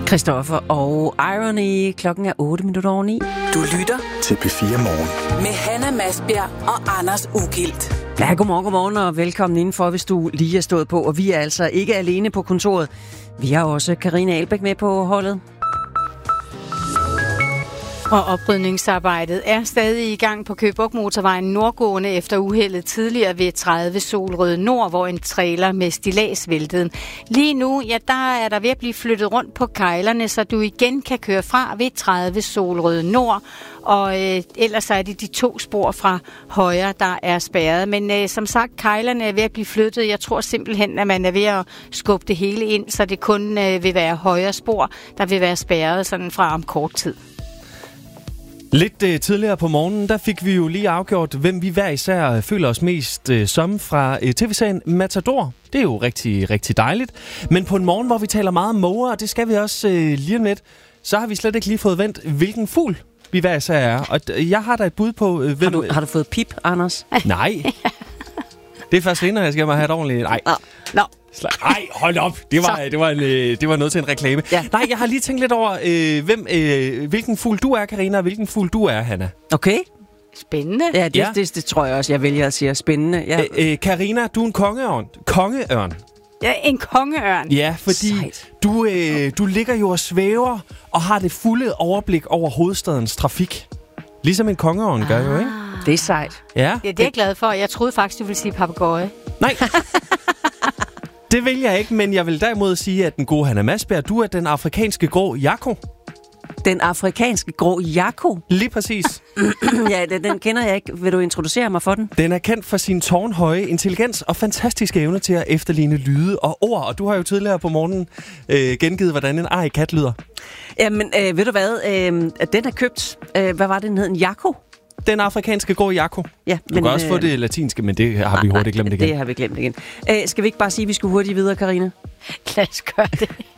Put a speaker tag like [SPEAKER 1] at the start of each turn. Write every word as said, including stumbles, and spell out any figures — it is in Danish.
[SPEAKER 1] Christoffer og Irony. Klokken er otte minutter over ni.
[SPEAKER 2] Du lytter
[SPEAKER 3] til P fire Morgen
[SPEAKER 2] med Hanna Masbjerg og Anders Ugilt.
[SPEAKER 1] Ja, godmorgen, godmorgen og velkommen indenfor, hvis du lige er stået på. Og vi er altså ikke alene på kontoret. Vi har også Karina Ahlbæk med på holdet.
[SPEAKER 4] Og oprydningsarbejdet er stadig i gang på Køge Bugt Motorvejen nordgående efter uheldet tidligere ved tredive Solrød Nord, hvor en trailer med stillads væltede. Lige nu, ja, der er der ved at blive flyttet rundt på kejlerne, så du igen kan køre fra ved tredive Solrød Nord. Og øh, ellers er det de to spor fra højre, der er spærret. Men øh, som sagt, kejlerne er ved at blive flyttet. Jeg tror simpelthen, at man er ved at skubbe det hele ind, så det kun øh, vil være højre spor, der vil være spærret sådan fra om kort tid.
[SPEAKER 5] Lidt øh, tidligere på morgenen, der fik vi jo lige afgjort, hvem vi hver især føler os mest øh, som fra øh, tv-serien Matador. Det er jo rigtig, rigtig dejligt. Men på en morgen, hvor vi taler meget om måger, og det skal vi også øh, lige om lidt, så har vi slet ikke lige fået vendt, hvilken fugl vi hver især er. Og øh, jeg har da et bud på... Øh, hvem...
[SPEAKER 1] Har du, har du fået pip, Anders?
[SPEAKER 5] Nej. Det er først senere, jeg skal have et ordentligt... Nej.
[SPEAKER 1] Nå. Nå.
[SPEAKER 5] Ej, hold op. Det var, det var, en, det var noget til en reklame. Ja. Nej, jeg har lige tænkt lidt over, øh, hvem, øh, hvilken fugl du er, Karina, og hvilken fugl du er, Hanna.
[SPEAKER 1] Okay.
[SPEAKER 4] Spændende.
[SPEAKER 1] Ja, det, ja. Det, det, det tror jeg også, jeg vælger at sige spændende. Ja.
[SPEAKER 5] Øh, øh, Karina, du er en kongeørn. Kongeørn.
[SPEAKER 4] Ja, en kongeørn.
[SPEAKER 5] Ja, fordi du, øh, du ligger jo og svæver og har det fulde overblik over hovedstadens trafik. Ligesom en kongeørn ah. gør jo, ikke?
[SPEAKER 1] Det er sejt.
[SPEAKER 5] Ja,
[SPEAKER 4] ja det er jeg glad for. Jeg troede faktisk, du ville sige papegøje.
[SPEAKER 5] Nej. Det vil jeg ikke, men jeg vil derimod sige, at den gode Hanna Masbjerg, du er den afrikanske grå jako.
[SPEAKER 1] Den afrikanske grå jako?
[SPEAKER 5] Lige præcis.
[SPEAKER 1] Ja, den, den kender jeg ikke. Vil du introducere mig for den?
[SPEAKER 5] Den er kendt for sin tårnhøje intelligens og fantastiske evne til at efterligne lyde og ord. Og du har jo tidligere på morgenen øh, gengivet, hvordan en arg-kat lyder.
[SPEAKER 1] Jamen, øh, ved du hvad? Øh, den er købt. Øh, hvad var det, den hed? En jako?
[SPEAKER 5] Den afrikanske grå jako.
[SPEAKER 1] Ja,
[SPEAKER 5] du
[SPEAKER 1] men,
[SPEAKER 5] kan også
[SPEAKER 1] øh,
[SPEAKER 5] få det latinske, men det har vi hurtigt glemt igen.
[SPEAKER 1] Det har vi glemt igen. Øh, skal vi ikke bare sige, at vi skal hurtigt videre, Karina?
[SPEAKER 4] Lad os gøre det.